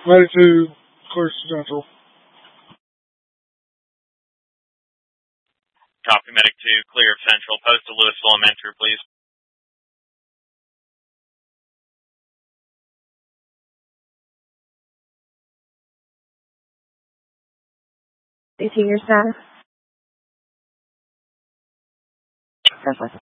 Medic 2, clear Central. Copy, Medic 2, clear of Central. Post to Louisville Elementary, please. Your status?